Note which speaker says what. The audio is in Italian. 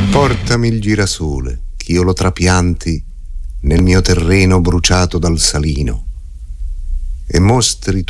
Speaker 1: Portami il girasole, ch'io lo trapianti nel mio terreno bruciato dal salino, e mostri